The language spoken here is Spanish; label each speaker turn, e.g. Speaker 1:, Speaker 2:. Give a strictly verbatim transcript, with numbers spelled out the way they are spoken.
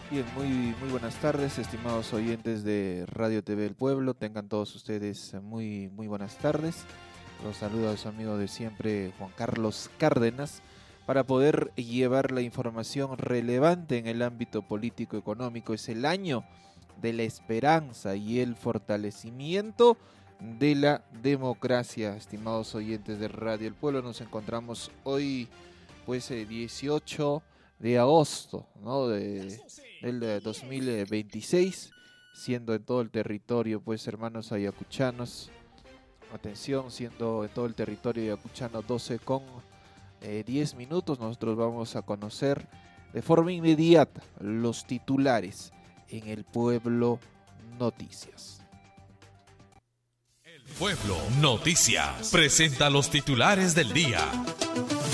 Speaker 1: Bien, muy, muy buenas tardes, estimados oyentes de Radio T V El Pueblo. Tengan todos ustedes muy, muy buenas tardes. Los saluda a su amigo de siempre, Juan Carlos Cárdenas, para poder llevar la información relevante en el ámbito político-económico. Es el año de la esperanza y el fortalecimiento de la democracia. Estimados oyentes de Radio El Pueblo, nos encontramos hoy, pues, eh, dieciocho de agosto, ¿no? de, del dos mil veintiséis, siendo en todo el territorio, pues, hermanos ayacuchanos, atención, siendo en todo el territorio ayacuchano doce con diez minutos, nosotros vamos a conocer de forma inmediata los titulares en el Pueblo Noticias.
Speaker 2: El Pueblo Noticias presenta los titulares del día.